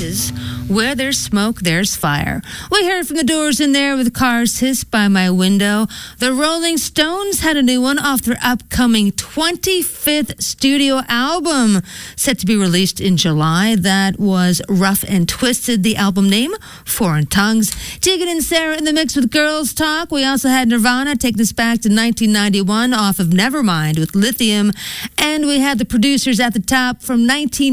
places. Where there's smoke, there's fire. We heard from the Doors in there with Cars Hiss by My Window. The Rolling Stones had a new one off their upcoming 25th studio album, set to be released in July. That was Rough and Twisted, the album name, Foreign Tongues. Tegan and Sarah in the mix with Girls Talk. We also had Nirvana take this back to 1991 off of Nevermind with Lithium. And we had the Producers at the top from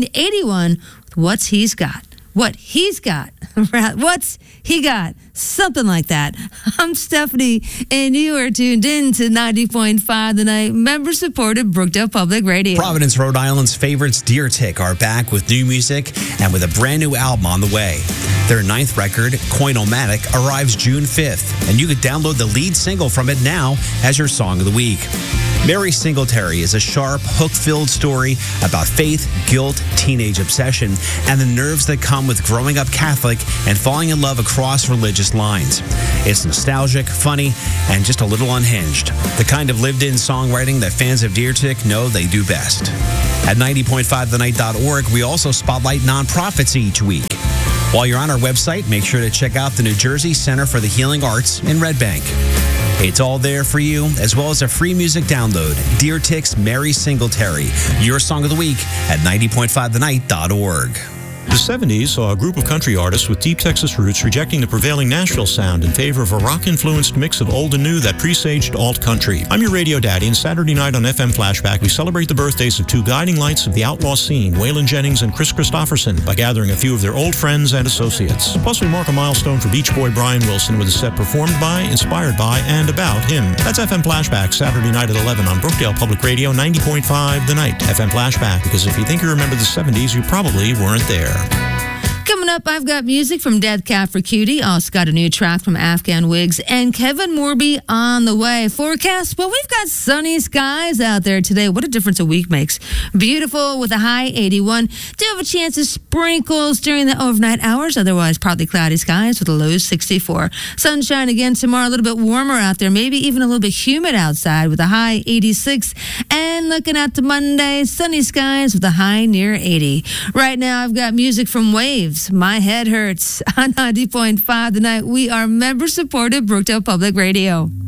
1981 with What's He's Got. What he's got. What's he got? Something like that. I'm Stephanie, and you are tuned in to 90.5 The Night, member-supported Brookdale Public Radio. Providence, Rhode Island's favorites, Deer Tick, are back with new music and with a brand new album on the way. Their 9th record, Coinomatic, arrives June 5th, and you can download the lead single from it now as your song of the week. Mary Singletary is a sharp, hook-filled story about faith, guilt, teenage obsession, and the nerves that come with growing up Catholic and falling in love across religious lines. It's nostalgic, funny, and just a little unhinged. The kind of lived-in songwriting that fans of Deer Tick know they do best. At 90.5thenight.org, we also spotlight nonprofits each week. While you're on our website, make sure to check out the New Jersey Center for the Healing Arts in Red Bank. It's all there for you, as well as a free music download. Deer Tick's Mary Singletary, your song of the week at 90.5thenight.org. The 70s saw a group of country artists with deep Texas roots rejecting the prevailing Nashville sound in favor of a rock-influenced mix of old and new that presaged alt-country. I'm your radio daddy, and Saturday night on FM Flashback, we celebrate the birthdays of two guiding lights of the outlaw scene, Waylon Jennings and Chris Christopherson, by gathering a few of their old friends and associates. Plus, we mark a milestone for Beach Boy Brian Wilson with a set performed by, inspired by, and about him. That's FM Flashback, Saturday night at 11 on Brookdale Public Radio, 90.5 The Night. FM Flashback, because if you think you remember the 70s, you probably weren't there. Coming up, I've got music from Dead Cat for Cutie. Also got a new track from Afghan Wigs and Kevin Morby on the way. Forecast, well, we've got sunny skies out there today. What a difference a week makes. Beautiful with a high 81. Do have a chance of sprinkles during the overnight hours. Otherwise, partly cloudy skies with a low 64. Sunshine again tomorrow, a little bit warmer out there. Maybe even a little bit humid outside with a high 86. And looking out to Monday, sunny skies with a high near 80. Right now, I've got music from Waves. My Head Hurts on 90.5 The Night. We are member-supported Brookdale Public Radio.